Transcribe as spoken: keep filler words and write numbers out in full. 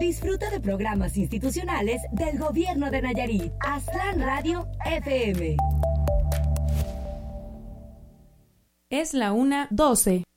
Disfruta de programas institucionales del Gobierno de Nayarit. Aztlán Radio F M. Es la una doce.